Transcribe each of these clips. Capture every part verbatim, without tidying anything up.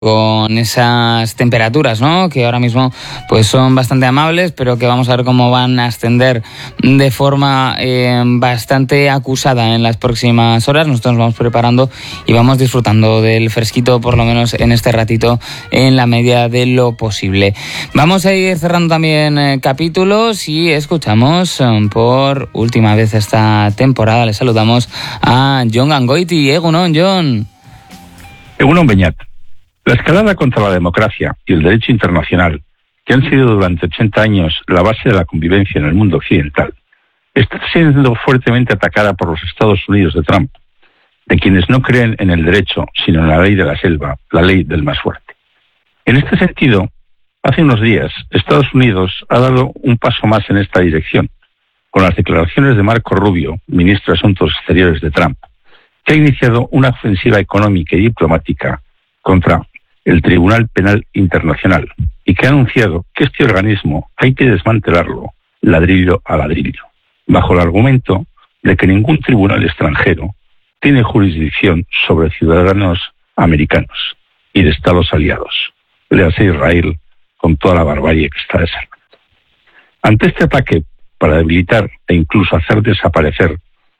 con esas temperaturas, ¿no? Que ahora mismo pues son bastante amables, pero que vamos a ver cómo van a ascender de forma eh, bastante acusada en las próximas horas. Nosotros nos vamos preparando y vamos disfrutando del fresquito, por lo menos en este ratito, en la medida de lo posible. Vamos a ir cerrando también eh, capítulos y escuchamos eh, por última vez esta temporada. Le saludamos a Jon Gangoiti. Egunon, Jon. Egunon, Beñat. La escalada contra la democracia y el derecho internacional, que han sido durante ochenta años la base de la convivencia en el mundo occidental, está siendo fuertemente atacada por los Estados Unidos de Trump, de quienes no creen en el derecho, sino en la ley de la selva, la ley del más fuerte. En este sentido, hace unos días, Estados Unidos ha dado un paso más en esta dirección, con las declaraciones de Marco Rubio, ministro de Asuntos Exteriores de Trump, que ha iniciado una ofensiva económica y diplomática contra el Tribunal Penal Internacional y que ha anunciado que este organismo hay que desmantelarlo ladrillo a ladrillo, bajo el argumento de que ningún tribunal extranjero tiene jurisdicción sobre ciudadanos americanos y de Estados aliados, léase Israel, con toda la barbarie que está desarrollando. Ante este ataque para debilitar e incluso hacer desaparecer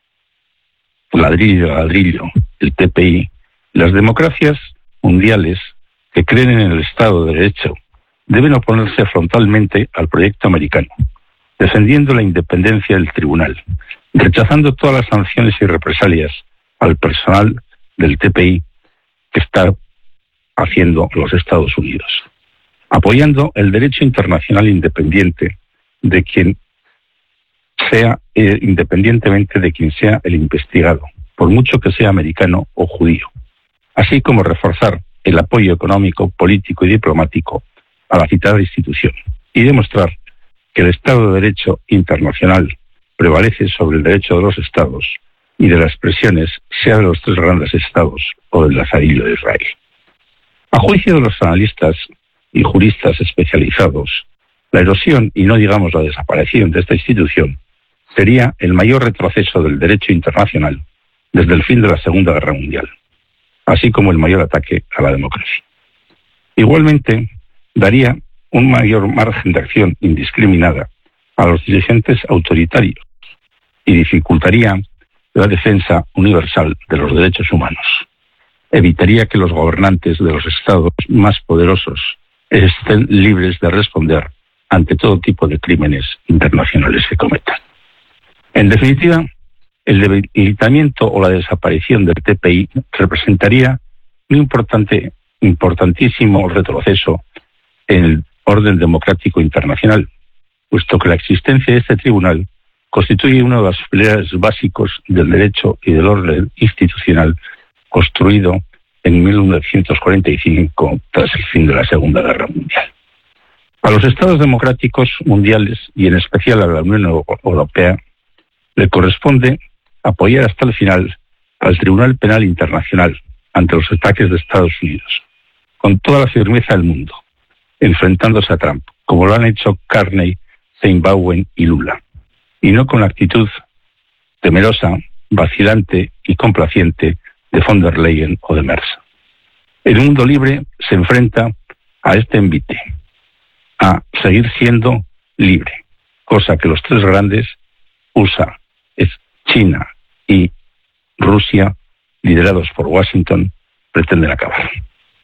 ladrillo a ladrillo el T P I, las democracias mundiales que creen en el Estado de Derecho deben oponerse frontalmente al proyecto americano, defendiendo la independencia del tribunal, rechazando todas las sanciones y represalias al personal del T P I que está haciendo los Estados Unidos, apoyando el derecho internacional independiente de quien sea, eh, independientemente de quien sea el investigado, por mucho que sea americano o judío, así como reforzar el apoyo económico, político y diplomático a la citada institución y demostrar que el Estado de Derecho internacional prevalece sobre el derecho de los Estados y de las presiones, sea de los tres grandes Estados o del lazarillo de Israel. A juicio de los analistas y juristas especializados, la erosión y no digamos la desaparición de esta institución sería el mayor retroceso del derecho internacional desde el fin de la Segunda Guerra Mundial, así como el mayor ataque a la democracia. Igualmente, daría un mayor margen de acción indiscriminada a los dirigentes autoritarios y dificultaría la defensa universal de los derechos humanos. Evitaría que los gobernantes de los estados más poderosos estén libres de responder ante todo tipo de crímenes internacionales que cometan. En definitiva, el debilitamiento o la desaparición del T P I representaría un importante, importantísimo retroceso en el orden democrático internacional, puesto que la existencia de este tribunal constituye uno de los pilares básicos del derecho y del orden institucional construido en mil novecientos cuarenta y cinco tras el fin de la Segunda Guerra Mundial. A los Estados democráticos mundiales, y en especial a la Unión Europea, le corresponde apoyar hasta el final al Tribunal Penal Internacional ante los ataques de Estados Unidos, con toda la firmeza del mundo, enfrentándose a Trump, como lo han hecho Carney, Steinbauen y Lula, y no con la actitud temerosa, vacilante y complaciente de von der Leyen o de Merz. El mundo libre se enfrenta a este envite, a seguir siendo libre, cosa que los tres grandes, U S A, China y Rusia, liderados por Washington, pretenden acabar.